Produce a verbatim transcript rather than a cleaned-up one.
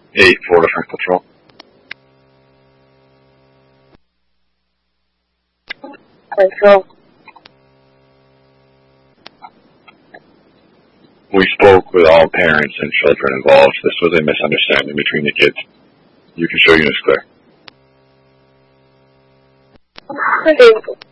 eight, Florida Fire Patrol. Control. We spoke with all parents and children involved. This was a misunderstanding between the kids. You can show units clear. Okay.